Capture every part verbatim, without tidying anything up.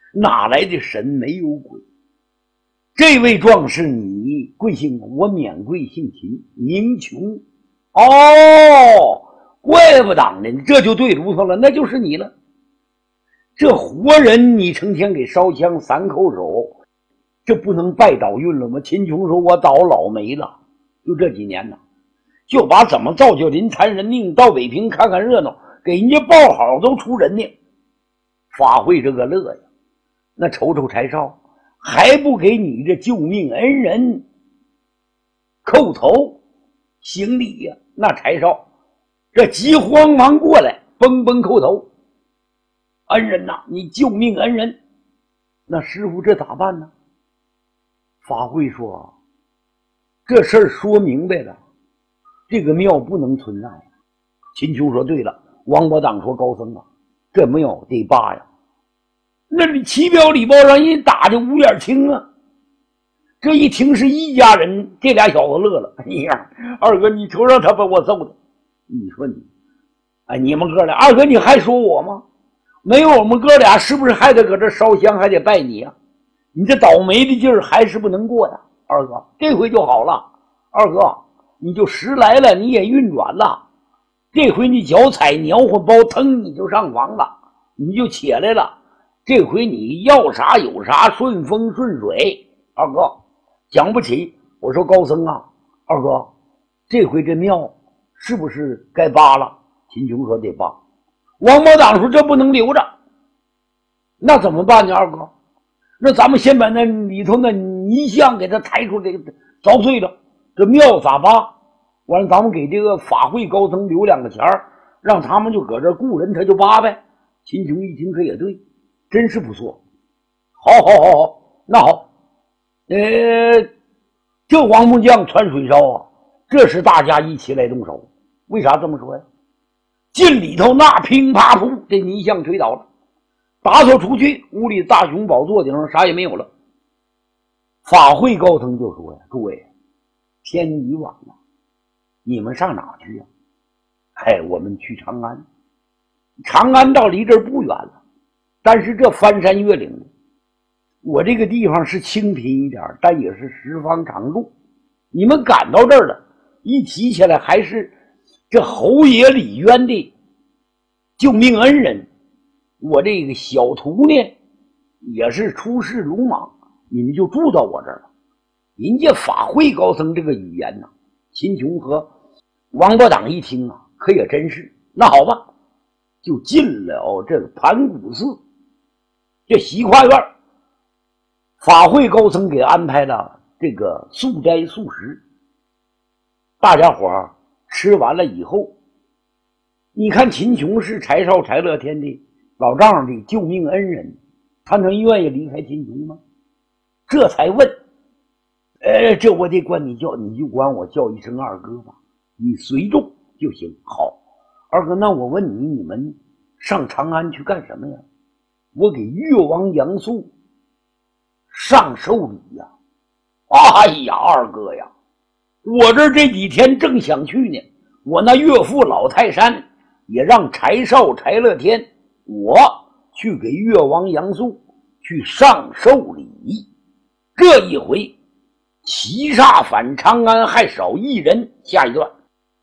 哪来的神没有鬼？这位壮士，你贵姓？我免贵姓秦，名琼。哦，怪不当的，这就对炉头了，那就是你了。这活人你成天给烧香三叩首，这不能拜倒运了吗？秦琼说，我倒老霉了，就这几年呢，就把怎么造就人残人命，到北平看看热闹，给人家报好都出人命。法会这个乐呀，那瞅瞅柴少，还不给你这救命恩人叩头行礼呀？那柴少这急慌忙过来，蹦蹦叩头，恩人呐，你救命恩人。那师傅这咋办呢？法会说，这事儿说明白了，这个庙不能存在。秦琼说，对了，王伯当说，高僧啊，这庙得扒呀。那里齐表礼报让人打的五眼青啊。这一听是一家人，这俩小子乐了。哎呀，二哥，你瞅让他把我揍的，你说你，哎，你们哥俩，二哥你还说我吗？没有我们哥俩，是不是还得搁这烧香，还得拜你啊？你这倒霉的劲儿还是不能过呀，二哥，这回就好了。二哥，你就时来了，你也运转了，这回你脚踩鸟火包，腾你就上房了，你就起来了。这回你要啥有啥，顺风顺水。二哥讲不起，我说高僧啊，二哥这回这庙是不是该扒了？秦琼说得扒。王宝党说这不能留着，那怎么办呢？二哥，那咱们先把那里头那泥像给他抬出来，凿碎了，这庙咋扒？完了咱们给这个法会高僧留两个钱儿，让他们就搁这雇人，他就扒呗。秦琼一听可也对，真是不错。好好好好，那好，呃，这王木匠穿水烧啊，这是大家一起来动手。为啥这么说呀？进里头那乒啪噗，这泥像推倒了，打扫出去，屋里大雄宝座顶上啥也没有了。法会高僧就说呀，诸位，天已晚了，你们上哪去呀？哎，我们去长安。长安到离这儿不远了，但是这翻山越岭的，我这个地方是清贫一点，但也是十方常住。你们赶到这儿了，一提起来还是这侯爷李渊的救命恩人，我这个小徒呢也是出世鲁莽，你们就住到我这儿了。人家法会高僧这个语言呢，秦琼和王伯党一听啊，可也真是。那好吧，就进了这个盘古寺这西跨院。法会高僧给安排了这个素斋素食，大家伙儿吃完了以后，你看秦琼是柴少柴乐天的老丈人的救命恩人，他能愿意离开秦琼吗？这才问，呃，这我得管你叫，你就管我叫一声二哥吧，你随众就行。好，二哥，那我问你，你们上长安去干什么呀？我给越王杨素上寿礼呀。哎呀，二哥呀，我这这几天正想去呢，我那岳父老泰山也让柴少柴乐天我去给越王杨素去上寿礼。这一回齐煞反长安还少一人。下一段。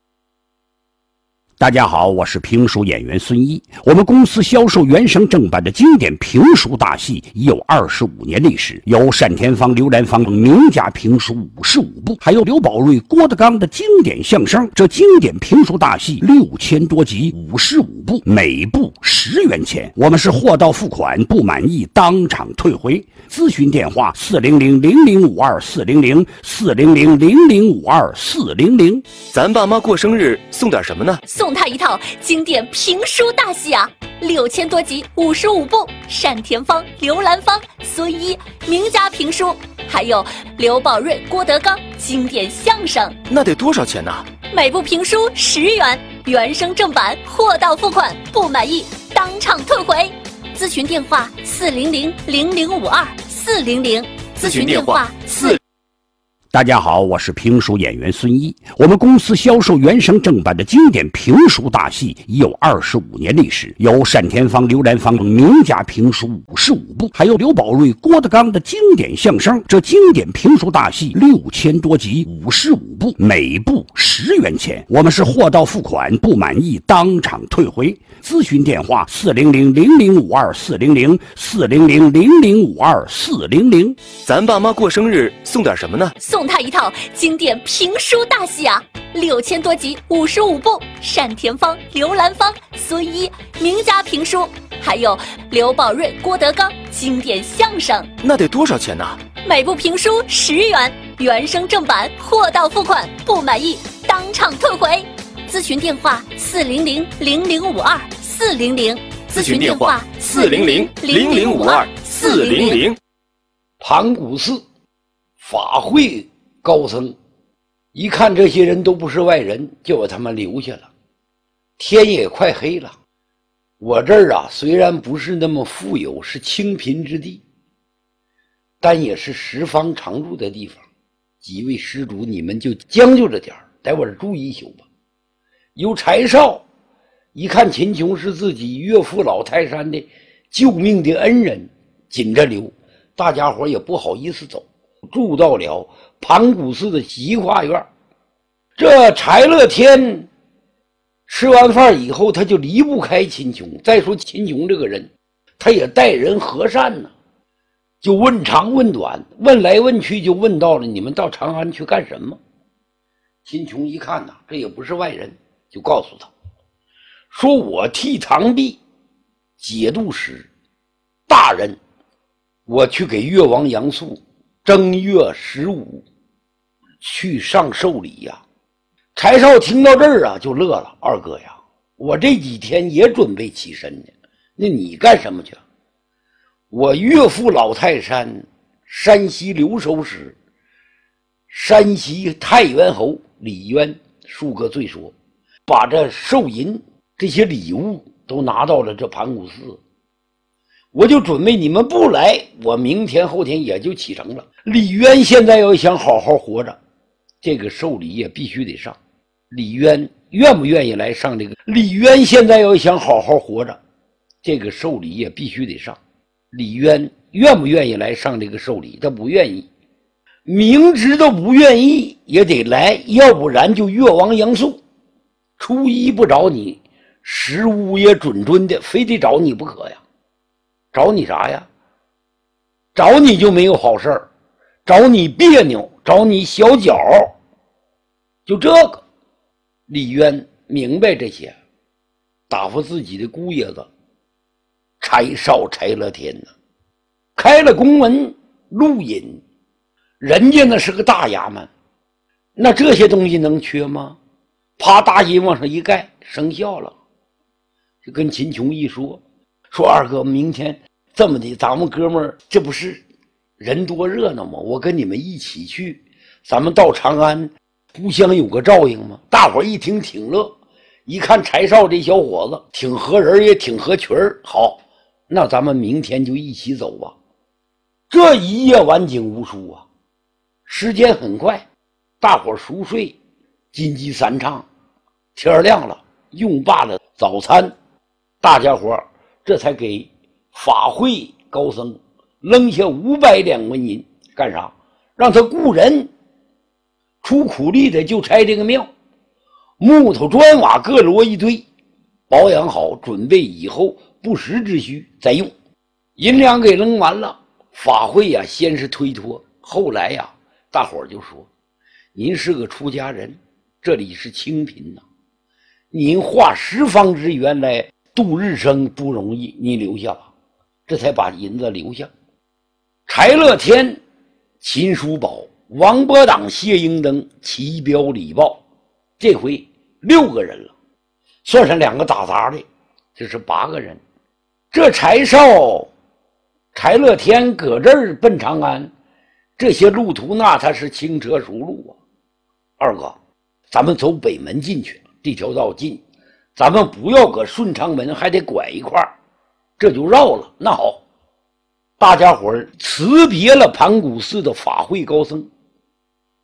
大家好，我是评书演员孙一。我们公司销售原声正版的经典评书大戏已有二十五年历史，有单田芳、刘兰芳名家评书五十五部，还有刘宝瑞、郭德纲的经典相声。这经典评书大戏六千多集，五十五部，每部十元钱。我们是货到付款，不满意当场退回。咨询电话：四零零零零五二四零零四零零零零五二四零零。 咱爸妈过生日送点什么呢？ 送他一套经典评书大戏啊，六千多集，五十五部，单田芳、刘兰芳、孙一名家评书，还有刘宝瑞、郭德纲经典相声。 那得多少钱呢？ 每部评书十元，原声正版，货到付款，不满意当场退回。咨询电话：四零零零零五二四零零。咨询电话：四。 大家好，我是评书演员孙一。我们公司销售原声正版的经典评书大戏已有二十五年历史，有单田芳、刘兰芳等名家评书五十五部，还有刘宝瑞、郭德纲的经典相声。这经典评书大戏六千多集，五十五部，每部十元钱。我们是货到付款，不满意当场退回。咨询电话：四零零零零五二四零零四零零零零五二四零零。 咱爸妈过生日送点什么呢？ 送他一套经典评书大戏啊，六千多集，五十五部，单田芳、刘兰芳、孙一名家评书，还有刘宝瑞、郭德纲经典相声。 那得多少钱呢？ 每部评书十元，原声正版，货到付款，不满意当场退回。咨询电话：四零零零零五二四零零。 咨询电话：四零零零零五二四零零。 盘古寺法会高僧一看这些人都不是外人，就把他们留下了。天也快黑了，我这儿啊虽然不是那么富有，是清贫之地，但也是十方常住的地方。几位施主，你们就将就着点儿，在我这儿住一宿吧。有柴少一看秦琼是自己岳父老泰山的救命的恩人，紧着留，大家伙也不好意思走，住到了盘古寺的西花院。这柴乐天吃完饭以后，他就离不开秦琼。再说秦琼这个人，他也待人和善呢，就问长问短，问来问去，就问到了你们到长安去干什么。秦琼一看呐，这也不是外人，就告诉他说，我替唐弼节度使大人，我去给越王杨素正月十五去上寿礼呀。柴少听到这儿啊就乐了，二哥呀，我这几天也准备起身呢，那你干什么去？我岳父老泰山山西留守使山西太原侯李渊数个罪说，把这寿银这些礼物都拿到了这盘古寺，我就准备你们不来，我明天后天也就启程了。李渊现在要想好好活着，这个寿礼也必须得上。李渊愿不愿意来上这个？李渊现在要想好好活着，这个寿礼也必须得上。李渊愿不愿意来上这个寿礼？他不愿意，明知道不愿意也得来，要不然就越王杨素初一不找你，十五也准准的，非得找你不可呀。找你啥呀？找你就没有好事儿，找你别扭，找你小脚，就这个。李渊明白这些，打发自己的姑爷子柴少柴乐天呢，开了公文录引，人家那是个大衙门，那这些东西能缺吗？啪，大印往上一盖，生效了。就跟秦琼一说，说二哥，明天这么的，咱们哥们儿这不是人多热闹吗？我跟你们一起去，咱们到长安互相有个照应吗？大伙儿一听挺乐，一看柴少这小伙子挺合人也挺合群儿，好，那咱们明天就一起走吧。这一夜晚景无数啊，时间很快，大伙儿熟睡，金鸡三唱，天亮了，用罢了早餐，大家伙儿这才给法会高僧扔下五百两纹银，干啥？让他雇人出苦力的就拆这个庙，木头砖瓦各摞一堆，保养好，准备以后不时之需再用。银两给扔完了，法会呀先是推脱，后来呀大伙儿就说，您是个出家人，这里是清贫呐，您化十方之缘来度日生不容易，您留下吧。这才把银子留下。柴乐天、秦叔宝、王伯党、谢英登、齐彪、李豹，这回六个人了，算上两个打杂的，这是八个人。这柴少、柴乐天搁这儿奔长安，这些路途那他是轻车熟路啊。二哥，咱们走北门进去，这条道近，咱们不要搁顺昌门还得拐一块，这就绕了。那好，大家伙儿辞别了盘古寺的法会高僧，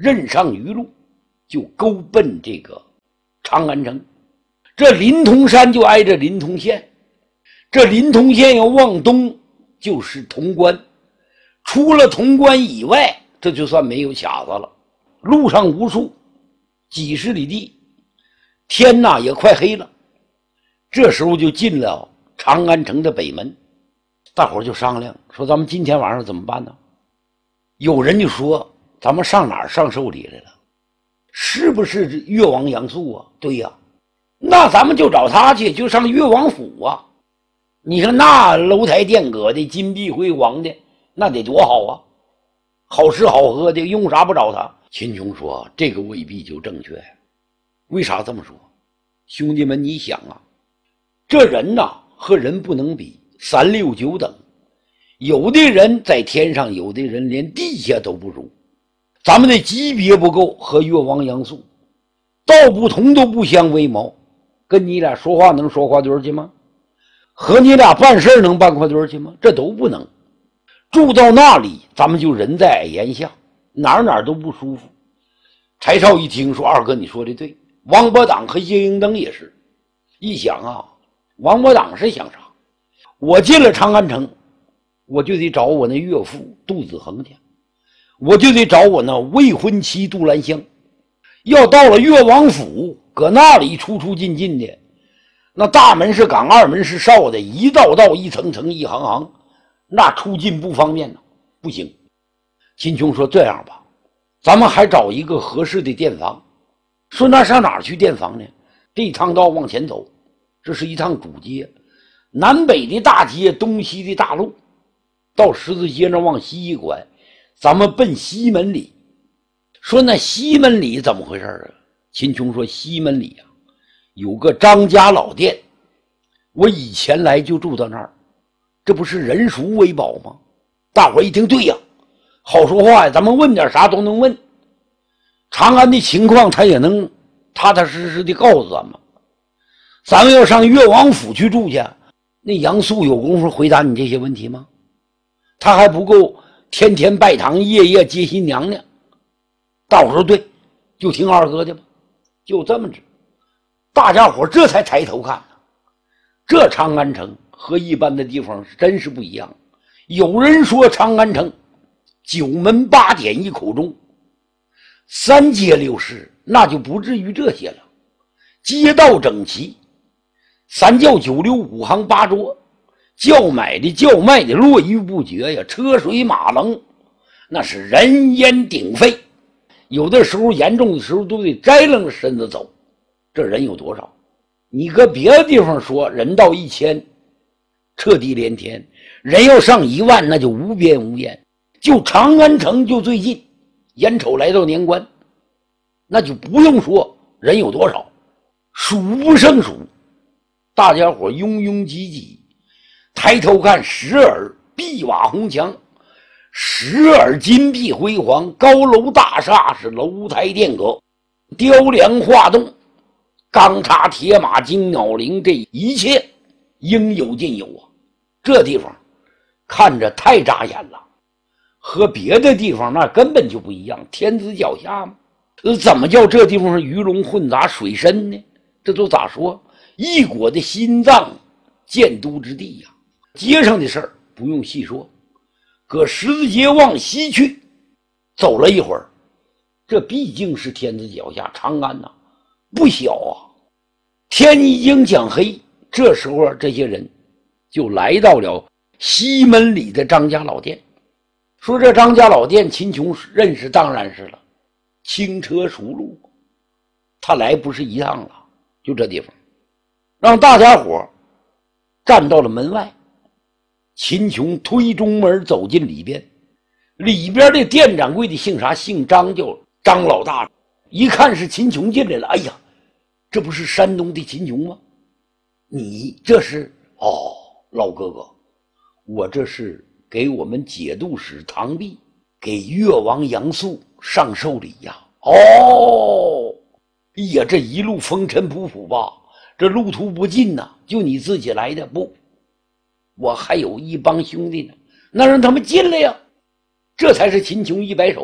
任上余路，就勾奔这个长安城。这临潼山就挨着临潼县，这临潼县要往东就是潼关，除了潼关以外，这就算没有卡子了。路上无数，几十里地，天呐也快黑了。这时候就进了长安城的北门，大伙儿就商量说：“咱们今天晚上怎么办呢？”有人就说：“咱们上哪儿上寿礼来了？是不是越王杨素啊？”对呀，那咱们就找他去，就上越王府啊！你看那楼台殿阁的，金碧辉煌的，那得多好啊！好吃好喝的，用啥不找他？秦琼说：“这个未必就正确。为啥这么说？兄弟们，你想啊，这人呐和人不能比，三六九等。有的人在天上，有的人连地下都不如。咱们的级别不够，和越王杨素道不同都不相为谋。跟你俩说话能说话堆去吗？和你俩办事能办块堆去吗？这都不能。住到那里，咱们就人在矮檐下，哪哪都不舒服。”柴少一听说：“二哥你说的对，王伯党和叶英登也是。一想啊，王伯党是想啥？我进了长安城，我就得找我那岳父杜子恒去，我就得找我那未婚妻杜兰香。要到了越王府，搁那里出出进进的，那大门是岗，二门是哨的，一道道，一层层，一行行，那出进不方便呢，不行。”秦琼说：“这样吧，咱们还找一个合适的店房。”说那上哪儿去店房呢？这一趟道往前走，这是一趟主街，南北的大街，东西的大路，到十字街那往西一拐，咱们奔西门里。说那西门里怎么回事啊？秦琼说：“西门里啊，有个张家老店，我以前来就住到那儿，这不是人熟为宝吗？”大伙儿一听，对呀，好说话呀，咱们问点啥都能问。长安的情况他也能踏踏实实的告诉咱们。咱们要上越王府去住去，那杨素有功夫回答你这些问题吗？他还不够天天拜堂，夜夜接新娘呢。大伙说对，就听二哥的吧，就这么着。大家伙这才抬头看呢，这长安城和一般的地方是真是不一样。有人说长安城九门八点一口钟，三街六市，那就不至于这些了。街道整齐，三教九流，五行八桌，叫买的叫卖的络绎不绝呀，车水马龙，那是人烟鼎沸。有的时候严重的时候都得摘楞着身子走。这人有多少？你搁别的地方说人到一千，彻地连天，人要上一万，那就无边无沿。就长安城就最近，眼瞅来到年关，那就不用说人有多少，数不胜数。大家伙拥拥挤挤，抬头看，时而碧瓦红墙，时而金碧辉煌，高楼大厦是楼台殿阁，雕梁画栋，钢叉铁马，金鸟翎，这一切应有尽有啊！这地方看着太扎眼了，和别的地方那根本就不一样，天子脚下嘛。怎么叫这地方是鱼龙混杂，水深呢？这都咋说？一国的心脏建都之地呀！街上的事儿不用细说，搁十字街往西去，走了一会儿，这毕竟是天子脚下，长安呐、啊、不小啊。天已经将黑，这时候这些人就来到了西门里的张家老店。说这张家老店，秦琼认识，当然是了，轻车熟路，他来不是一趟了，就这地方，让大家伙站到了门外。秦琼推中门走进里边，里边的店掌柜的姓啥？姓张，叫张老大。一看是秦琼进来了，哎呀，这不是山东的秦琼吗？你这是？哦，老哥哥，我这是给我们节度使唐弼，给越王杨素上寿礼呀。哦，哎呀，这一路风尘仆仆吧，这路途不近呐、啊，就你自己来的？不，我还有一帮兄弟呢，那让他们进来呀。这才是秦琼一摆手，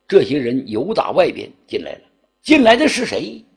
这些人由打外边进来了，进来的是谁？